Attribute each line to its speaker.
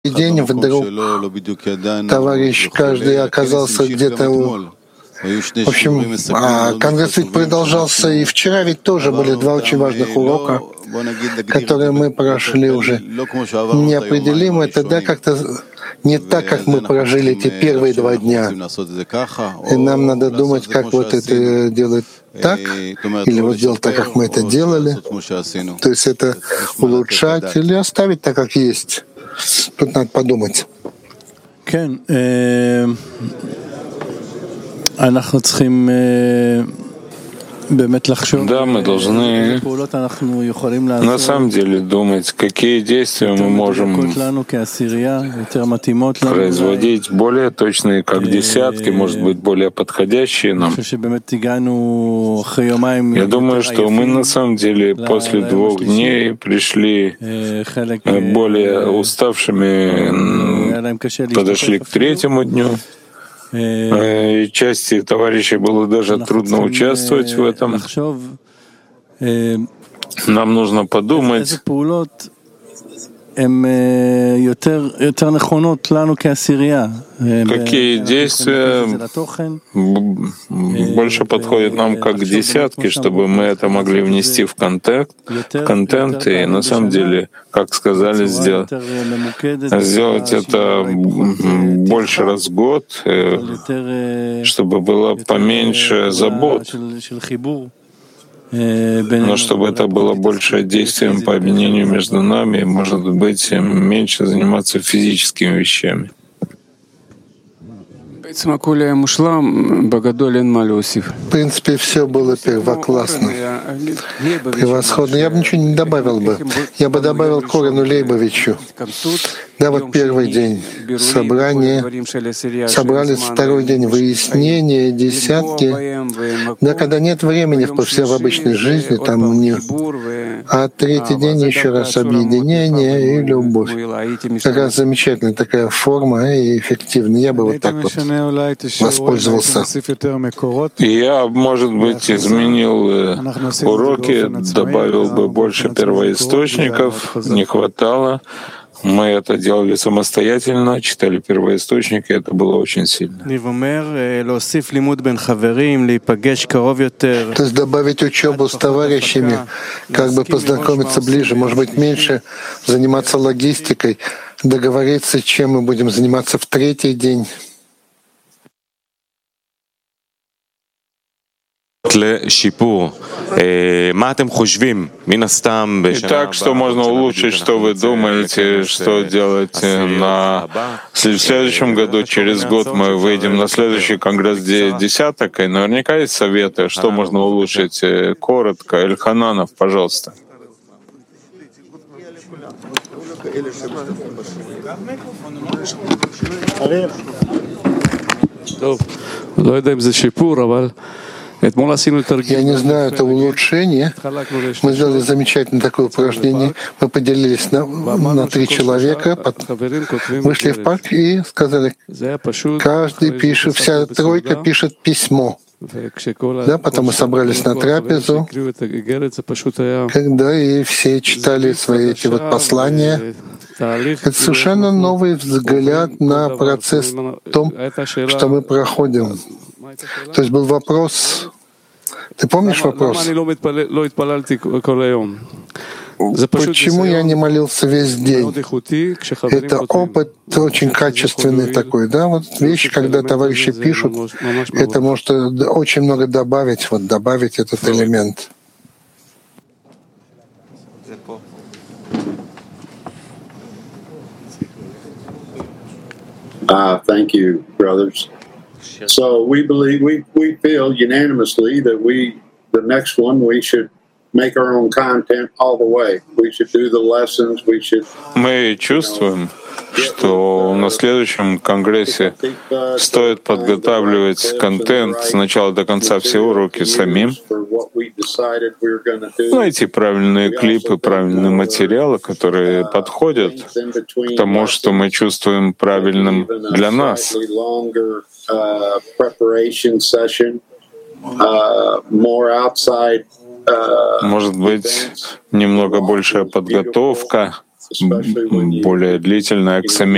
Speaker 1: день вдруг товарищ каждый оказался где-то В общем, Конгресс ведь продолжался и вчера, ведь тоже были два очень важных урока, которые мы прошли уже. Неопределимо это, да, как-то не так, как мы прожили эти первые 2 дня. И нам надо думать, как вот это делать так, или вот сделать так, как мы это делали. То есть это улучшать или оставить так, как есть. Тут надо подумать.
Speaker 2: Да, мы должны на самом деле думать, какие действия мы можем производить более точные, как десятки, может быть, более подходящие нам. Я думаю, что мы на самом деле после 2 дней пришли более уставшими, подошли к 3-му дню. И части товарищей было даже трудно участвовать в этом. Нам нужно подумать, какие действия больше подходят нам как десятки, чтобы мы это могли внести в контент и на самом деле, как сказали, сделать это больше раз в год, чтобы было поменьше забот. Но чтобы это было больше действием по объединению между нами, может быть, меньше заниматься физическими вещами.
Speaker 1: В принципе, все было первоклассно, превосходно. Я бы ничего не добавил бы. Я бы добавил Корену Лейбовичу. Да, вот первый день собрания, собрались 2-й день выяснения, десятки. Да, когда нет времени в обычной жизни, там не... А 3-й день еще раз объединение и любовь. Как раз замечательная такая форма и эффективная. Я бы вот так вот воспользовался.
Speaker 2: Я, может быть, изменил уроки, добавил бы больше первоисточников, не хватало. Мы это делали самостоятельно, читали первоисточники, это было очень сильно.
Speaker 1: То есть добавить учебу с товарищами, как бы познакомиться ближе, может быть, меньше заниматься логистикой, договориться, чем мы будем заниматься в 3-й день.
Speaker 2: Итак, что можно улучшить, что вы думаете, что делать в следующем году, через год мы выйдем на следующий конгресс десяток, и наверняка есть советы, что можно улучшить. Коротко, Эльхананов, пожалуйста.
Speaker 1: Я не знаю, это улучшение. Мы сделали замечательное такое упражнение. Мы поделились на 3 человека, вышли в парк и сказали, каждый пишет, вся тройка пишет письмо. Да, потом мы собрались на трапезу, когда и все читали свои эти вот послания. Это совершенно новый взгляд на процесс в том, что мы проходим. То есть был вопрос. Ты помнишь вопрос? Почему я не молился весь день? Это опыт очень качественный такой, да? Вот вещи, когда товарищи пишут, это может очень много добавить этот элемент.
Speaker 3: Thank you, brothers. So we feel unanimously that the next one, we should make our own content all the way. We should do the lessons.
Speaker 2: Мы чувствуем, что на следующем конгрессе стоит подготавливать контент с начала до конца, все уроки самим, найти правильные клипы, правильные материалы, которые подходят к тому, что мы чувствуем правильным для нас. Может быть, немного большая подготовка, более длительная к самим